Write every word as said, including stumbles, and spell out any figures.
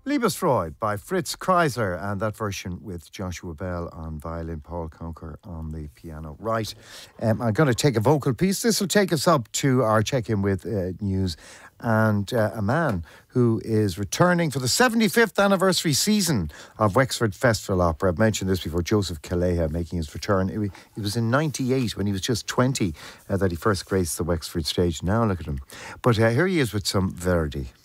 Liebesfreud by Fritz Kreisler, and that version with Joshua Bell on violin, Paul Conker on the piano. Right, um, I'm going to take a vocal piece. This will take us up to our check-in with uh, news and uh, a man who is returning for the seventy-fifth anniversary season of Wexford Festival Opera. I've mentioned this before, Joseph Kaleha making his return. It, it was in ninety-eight, when he was just twenty, uh, that he first graced the Wexford stage. Now look at him. But uh, here he is with some Verdi.